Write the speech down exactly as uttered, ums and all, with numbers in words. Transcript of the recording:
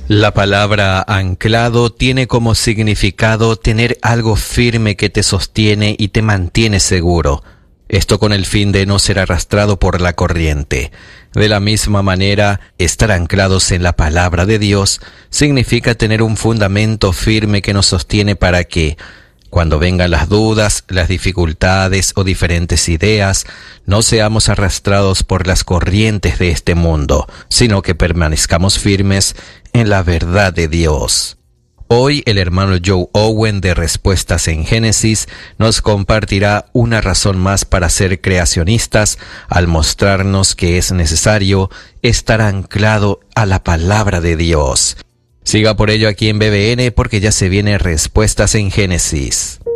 La palabra anclado tiene como significado tener algo firme que te sostiene y te mantiene seguro. Esto con el fin de no ser arrastrado por la corriente. De la misma manera, estar anclados en la palabra de Dios significa tener un fundamento firme que nos sostiene para que, cuando vengan las dudas, las dificultades o diferentes ideas, no seamos arrastrados por las corrientes de este mundo, sino que permanezcamos firmes en la verdad de Dios. Hoy el hermano Joe Owen de Respuestas en Génesis nos compartirá una razón más para ser creacionistas al mostrarnos que es necesario estar anclado a la palabra de Dios. Siga por ello aquí en B B N porque ya se viene Respuestas en Génesis.